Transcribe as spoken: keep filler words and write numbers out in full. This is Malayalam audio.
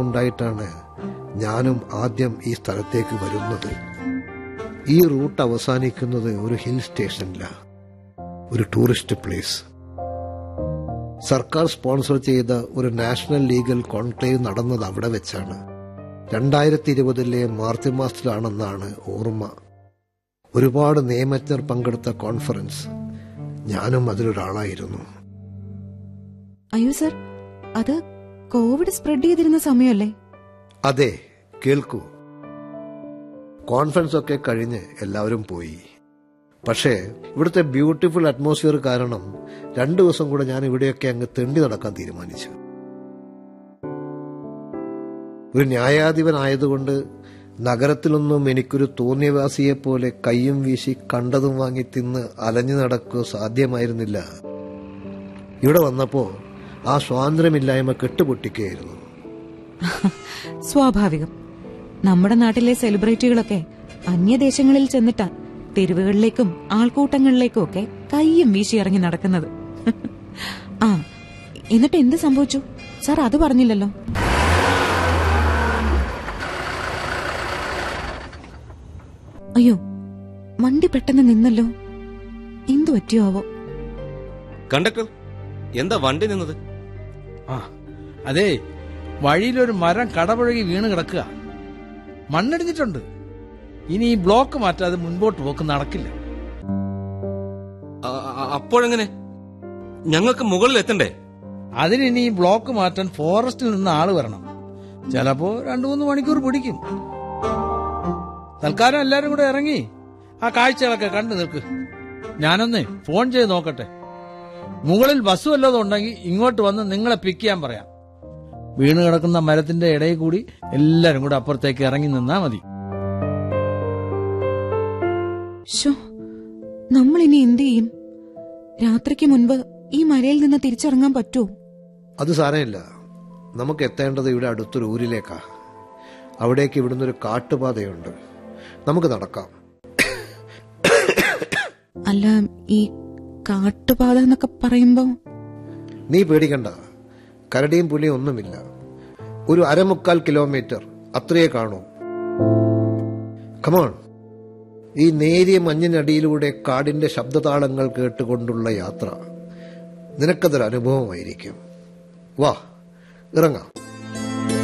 ഉണ്ടായിട്ടാണ് ഞാനും ആദ്യം ഈ സ്ഥലത്തേക്ക് വരുന്നത്. ഈ റൂട്ട് അവസാനിക്കുന്നത് ഒരു ഹിൽ സ്റ്റേഷനിലാണ്, ഒരു ടൂറിസ്റ്റ് പ്ലേസ്. സർക്കാർ സ്പോൺസർ ചെയ്ത ഒരു നാഷണൽ ലീഗൽ കോൺക്ലേവ് നടന്നത് അവിടെ വെച്ചാണ്. രണ്ടായിരത്തി ഇരുപതിലെ മാർച്ച് മാസത്തിലാണെന്നാണ് ഓർമ്മ. ഒരുപാട് നിയമജ്ഞർ പങ്കെടുത്ത കോൺഫറൻസ്. ഞാനും അതിലൊരാളായിരുന്നു. അയ്യോ സർ, അത് കോവിഡ് സ്പ്രെഡ് ചെയ്തിരുന്ന സമയമല്ലേ? അതെ, കേൾക്കൂ. കോൺഫറൻസ് ഒക്കെ കഴിഞ്ഞ് എല്ലാവരും പോയി. പക്ഷേ ഇവിടുത്തെ ബ്യൂട്ടിഫുൾ അറ്റ്മോസ്ഫിയർ കാരണം രണ്ടു ദിവസം കൂടെ ഞാൻ ഇവിടെയൊക്കെ അങ്ങ് തെണ്ടി നടക്കാൻ തീരുമാനിച്ചു. ഒരു ന്യായാധിപനായതുകൊണ്ട് നഗരത്തിലൊന്നും എനിക്കൊരു തോന്നിയവാസിയെപ്പോലെ കയ്യും വീശി കണ്ടതും വാങ്ങി തിന്ന് അലഞ്ഞു നടക്കുക സാധ്യമായിരുന്നില്ല. ഇവിടെ വന്നപ്പോ ആ സ്വാതന്ത്ര്യമില്ലായ്മ കെട്ടുപൊട്ടിക്കുകയായിരുന്നു. സ്വാഭാവികം. നമ്മുടെ നാട്ടിലെ സെലിബ്രിറ്റികളൊക്കെ അന്യദേശങ്ങളിൽ ചെന്നിട്ടാ തെരുവുകളിലേക്കും ആൾക്കൂട്ടങ്ങളിലേക്കും ഒക്കെ കയ്യും വീശി ഇറങ്ങി നടക്കുന്നത്. ആ, എന്നിട്ട് എന്ത് സംഭവിച്ചു സാർ? അത് പറഞ്ഞില്ലല്ലോ. അയ്യോ, വണ്ടി പെട്ടെന്ന് നിന്നല്ലോ. എന്തു പറ്റിയോ ആവോ? കണ്ടക്ടർ, എന്താ വണ്ടി നിന്നത്? ആ അതെ, വഴിയിലൊരു മരം കടപുഴകി വീണ് കിടക്കുക. മണ്ണിടിഞ്ഞിട്ടുണ്ട്. ഇനി ഈ ബ്ലോക്ക് മാറ്റാതെ മുൻപോട്ട് പോക്ക് നടക്കില്ല. അപ്പോഴെങ്ങനെ? ഞങ്ങൾക്ക് മുകളിൽ എത്തണ്ടേ? അതിനി ഈ ബ്ലോക്ക് മാറ്റാൻ ഫോറസ്റ്റിൽ നിന്ന് ആള് വരണം. ചിലപ്പോ രണ്ടു മൂന്ന് മണിക്കൂർ പിടിക്കും. തൽക്കാലം എല്ലാരും കൂടെ ഇറങ്ങി ആ കാഴ്ചകളൊക്കെ കണ്ടു നിൽക്ക്. ഞാനൊന്നേ ഫോൺ ചെയ്ത് നോക്കട്ടെ. മുകളിൽ ബസ് വല്ലതും ഉണ്ടെങ്കിൽ ഇങ്ങോട്ട് വന്ന് നിങ്ങളെ പിക്ക് ചെയ്യാൻ പറയാം. വീണ് കിടക്കുന്ന മരത്തിന്റെ ഇടയിൽ കൂടി എല്ലാരും കൂടെ അപ്പുറത്തേക്ക് ഇറങ്ങി നിന്നാ മതി. നമ്മളിനി എന്ത് ചെയ്യും? രാത്രിക്ക് മുൻപ് ഈ മലയിൽ നിന്ന് തിരിച്ചിറങ്ങാൻ പറ്റുമോ? അത് സാരമില്ല. നമുക്ക് എത്തേണ്ടത് ഇവിടെ അടുത്തൊരു ഊരിലേക്കാ. അവിടേക്ക് ഇവിടുന്ന് ഒരു കാട്ടുപാതയുണ്ട്. നമുക്ക് നടക്കാം. അല്ല, ഈ കാട്ടുപാത എന്നൊക്കെ പറയുമ്പോ? നീ പേടിക്കണ്ട. കരടിയും പുലിയും ഒന്നുമില്ല. ഒരു അരമുക്കാൽ കിലോമീറ്റർ അത്രയേ കാണൂ. കമോൺ. ഈ നേരിയ മഞ്ഞിനടിയിലൂടെ കാടിന്റെ ശബ്ദതാളങ്ങൾ കേട്ടുകൊണ്ടുള്ള യാത്ര നിനക്കതൊരു അനുഭവമായിരിക്കും. വാ, ഇറങ്ങാം.